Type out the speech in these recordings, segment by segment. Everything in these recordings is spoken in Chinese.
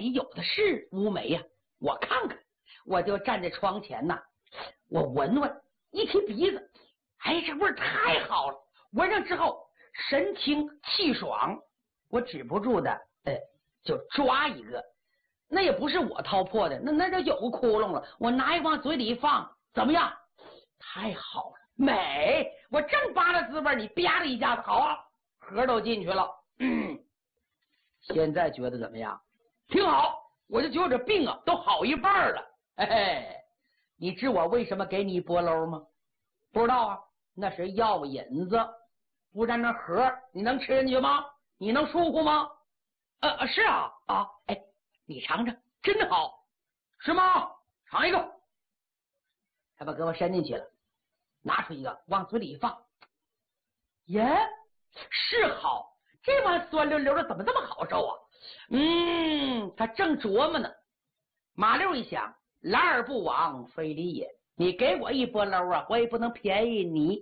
里有的是乌梅呀，我看看。我就站在窗前呐，我闻闻，一提鼻子，哎，这味儿太好了！闻上之后，神清气爽，我止不住的，就抓一个。那也不是我掏破的，那就有个窟窿了。我拿一个往嘴里一放，怎么样？太好了，美！我正扒拉滋味，你啪的一下子，好啊，核都进去了。现在觉得怎么样？挺好，我就觉得这病啊都好一半了。你知我为什么给你一波篓吗？不知道啊，那是药引子，不然那核你能吃进去吗？你能舒服吗？是啊，你尝尝，真好，是吗？尝一个。他把给我伸进去了，拿出一个往嘴里一放，耶，是好，这碗酸溜溜的怎么这么好受啊？他正琢磨呢，马六一想，来而不往非礼也，你给我一波篓啊，我也不能便宜你。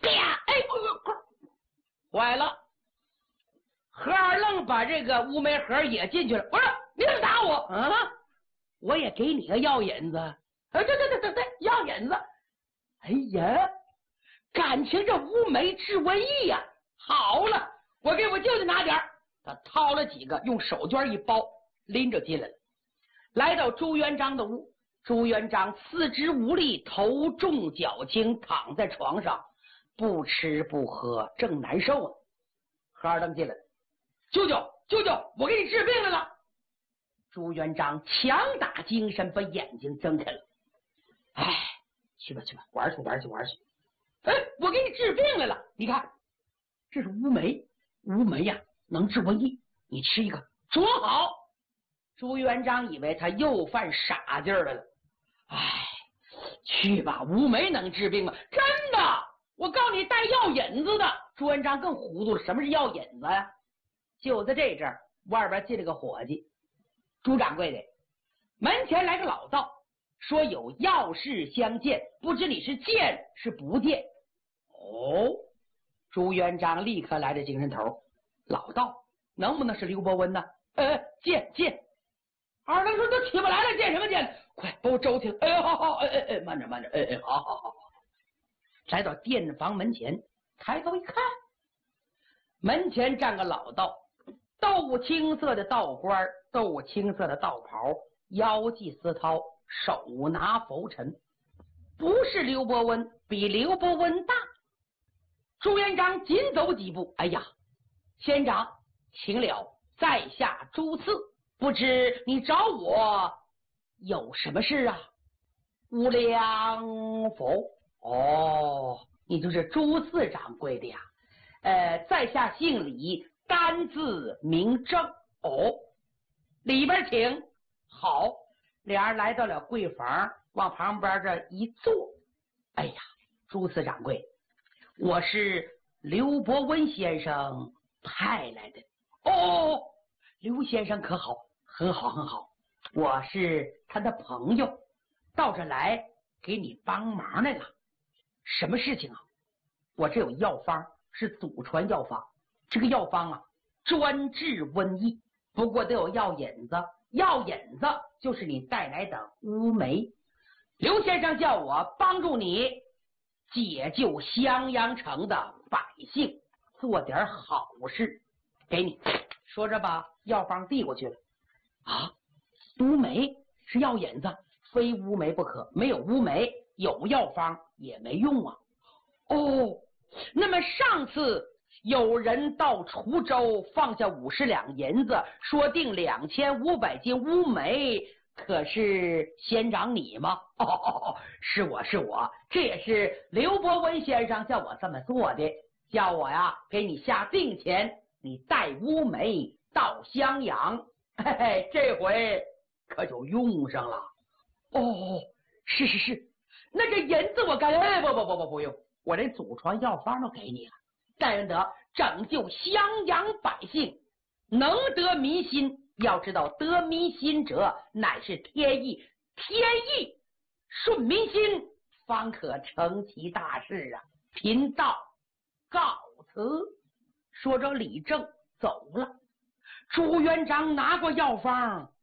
坏了，何二愣把这个乌梅盒也进去了。不是，你怎么打我啊？我也给你个药引子。对，药引子。哎呀，感情这乌梅治瘟疫呀，好了，我给我舅舅拿点儿。他掏了几个，用手绢一包，拎着进来了。来到朱元璋的屋，朱元璋四肢无力，头重脚轻，躺在床上，不吃不喝，正难受啊。何二愣进来了，舅舅，我给你治病来了。朱元璋强打精神，把眼睛睁开了。去吧，玩去。我给你治病来了，你看，这是乌梅呀，能治瘟疫，你吃一个，多好。朱元璋以为他又犯傻劲儿来了。去吧，乌梅能治病吗？真的，我告诉你，带药引子的。朱元璋更糊涂了，什么是药引子呀？就在这阵儿，外边进了个伙计，朱掌柜的，门前来个老道，说有要事相见，不知你是见是不见。朱元璋立刻来这精神头，老道能不能是刘伯温呢？见。二愣说都起不来了，见什么见？快把我周起来！好，慢着，好。来到店房门前，抬头一看，门前站个老道，豆青色的道冠，豆青色的道袍，腰系丝绦，手拿拂尘，不是刘伯温，比刘伯温大。朱元璋紧走几步，仙长，请了，在下朱次，不知你找我有什么事啊？无量否？你就是朱四掌柜的呀？在下姓李，单字名正。里边请。好，俩人来到了柜房，往旁边这一坐。朱四掌柜，我是刘伯温先生派来的。刘先生可好？很好，我是他的朋友，到这来给你帮忙来了。什么事情啊？我这有药方，是祖传药方，这个药方啊专治瘟疫，不过得有药引子，药引子就是你带来的乌梅。刘先生叫我帮助你解救襄阳城的百姓，做点好事，给你。说着把药方递过去了。乌梅是药引子，非乌梅不可，没有乌梅，有药方也没用啊。那么上次有人到滁州放下50两银子，说定2500斤乌梅，可是仙长你吗？是我，这也是刘伯温先生叫我这么做的，叫我呀给你下定钱，你带乌梅到襄阳。这回可就用上了。是，那这银子我该不用，我这祖传药方都给你了，但愿得拯救襄阳百姓，能得民心。要知道得民心者乃是天意，天意顺民心，方可成其大事啊。贫道告辞。说着李正走了。朱元璋拿过药方，